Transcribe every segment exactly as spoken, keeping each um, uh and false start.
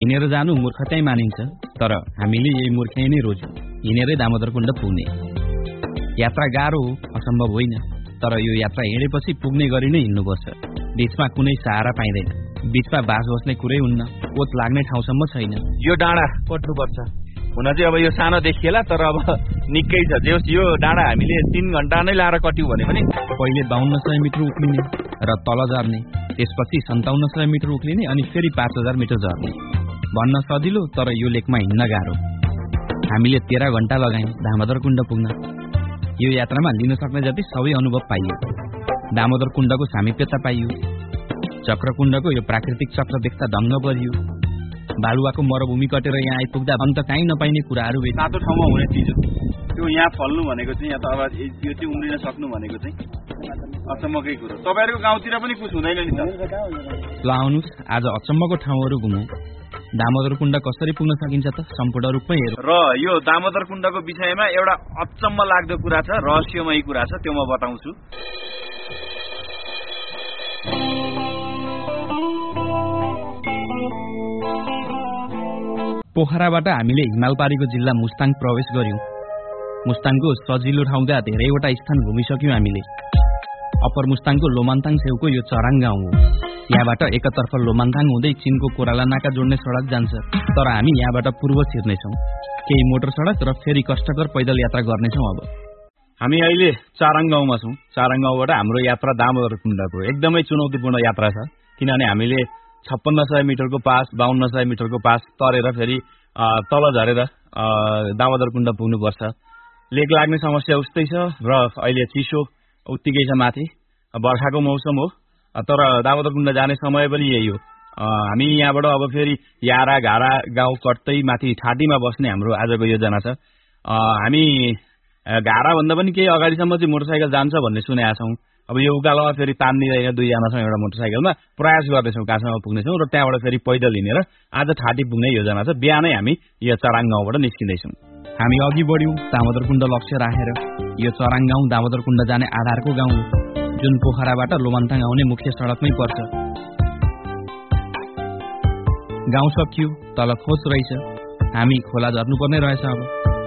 हिँडेर जानु मूर्खतै मानिन्छ, तर हामीले यही मूर्खै नै रोज्यौं। हिँडेरै दामोदरकुण्ड पुग्ने यात्रा गाह्रो हो, असम्भव होइन, तर यो यात्रा हिँडेपछि पुग्ने गरी नै हिँड्नुपर्छ। बीचमा कुनै सहारा पाइँदैन, बीचमा बास बस्ने कुरै हुन्न, ओत लाग्ने ठाउँसम्म छैन। यो डाँडा कट्नुपर्छ। हुन चाहिँ अब यो सानो देखिएला, तर अब निकै छ। जे होस् यो डाँडा हामीले तीन घण्टा नै लाएर कट्यौं भने पनि पहिले बाहन्न सय मिटर उक्लिने र तल झर्ने, त्यसपछि सन्ताउन्न सय मिटर उक्लिने अनि फेरि पाँच हजार मिटर झर्ने। भन्न सजिलो, तर यो लेकमा हिँड्न गाह्रो। हामीले तेह्र घण्टा लगायौं दामोदरकुण्ड पुग्न। यो यात्रामा लिन सक्ने जति सबै अनुभव पाइयो। दामोदरकुण्डको सामिप्यता पाइयो, चक्रकुण्डको यो प्राकृतिक चक्र देख्दा दङ्ग परियो। बालुवाको मरुभूमि कटेर यहाँ आइपुग्दा अन्त कहीँ नपाइने कुराहरू भेट। तातो ठाउँमा हुने चिज हो त्यो। यहाँ फल्नु भनेको चाहिँ यहाँ त अब यो चाहिँ उम्रिन सक्नु भनेको चाहिँ अचम्मकै कुरो। तपाईँहरूको गाउँतिर पनि कुछ हुँदैन नि त? ल आउनुहोस्, आज अचम्मको ठाउँहरू घुमौँ। दामोदरकुण्ड कसरी पुग्न सकिन्छ त सम्पूर्ण रूपमै हेरौँ। र यो दामोदरकुण्डको विषयमा एउटा अचम्म लाग्दो कुरा छ, रहस्यमय कुरा छ, त्यो म बताउँछु। पोखराबाट हामीले हिमालपारीको जिल्ला मुस्ताङ प्रवेश गर्यौं। मुस्ताङको सजिलो ठाउँका धेरैवटा स्थान घुमिसक्यौं हामीले। अप्पर मुस्ताङको लोमान्ताङ छेउको यो चराङ गाउँ हो। यहाँबाट एकतर्फ लोमान्ताङ हुँदै चीनको कोराला नाका जोड्ने सडक जान्छ, तर हामी यहाँबाट पूर्व छिर्नेछौँ। केही मोटर सडक र फेरि कष्टकर पैदल यात्रा गर्नेछौँ। अब हामी अहिले चाराङ गाउँमा छौँ। चाराङ गाउँबाट हाम्रो यात्रा दामोदरकुण्डको एकदमै चुनौतीपूर्ण यात्रा छ, किनभने हामीले छप्पन्न सय मिटरको पास, बाहन्न सय मिटरको पास तरेर फेरि तल झरेर दामोदरकुण्ड पुग्नुपर्छ। लेक लाग्ने समस्या उस्तै छ र अहिले चिसो उत्तिकै छ माथि। बर्खाको मौसम हो, तर दामोदरकुण्ड जाने समय पनि यही हो। हामी यहाँबाट अब फेरि यारा घारा गाउँ कट्दै माथि ठाटीमा बस्ने हाम्रो आजको योजना छ। हामी घारा भन्दा पनि केही अगाडिसम्म चाहिँ मोटरसाइकल जान्छ भन्ने सुनेका छौँ। अब यो उकालोमा फेरि तान्दिँदैन, दुईजना छौँ एउटा मोटरसाइकलमा, प्रयास गर्दैछौँ कहाँसम्म पुग्नेछौँ र त्यहाँबाट फेरि पैदल हिँडेर आज ठाटी पुग्ने योजना छ। बिहानै हामी यो चराङ गाउँबाट निस्किँदैछौँ। हामी अघि बढ्यौँ दामोदरकुण्ड लक्ष्य राखेर। यो चराङ गाउँ दामोदरकुण्ड जाने आधारको गाउँ हो, जुन पोखराबाट लोमान्ताङ आउने मुख्य सडकमै पर्छ। गाउँ सकियो, तल खोज रहेछ, हामी खोला झर्नुपर्ने रहेछ। अब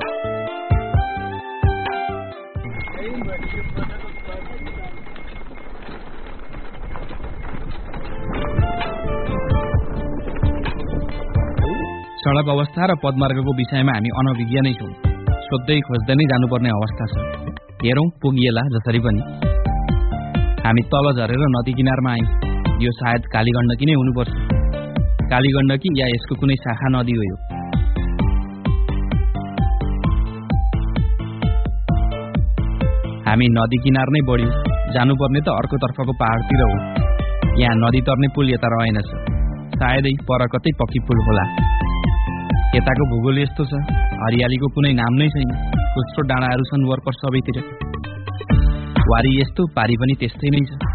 सडक अवस्था र पदमार्गको विषयमा हामी अनभिज्ञ नै छौँ। सोध्दै खोज्दै नै जानुपर्ने अवस्था छ। हेरौँ पुगिएला जसरी पनि। हामी तल झरेर नदी किनारमा आयौँ। यो सायद कालीगण्डकी नै हुनुपर्छ। कालीगण्डकी या यसको कुनै शाखा नदी हो यो। हामी नदी किनार नै बढ्यौँ। जानुपर्ने त अर्कोतर्फको पहाडतिर हो। यहाँ नदी तर्ने पुल यता रहेनछ, सायदै पर कतै पक्की पुल होला। यताको भूगोल यस्तो छ, हरियालीको कुनै नाम नै छैन। खुस्रो डाँडाहरू छन् वरपर सबैतिर। वारी यस्तो, पारी पनि त्यस्तै नै छ।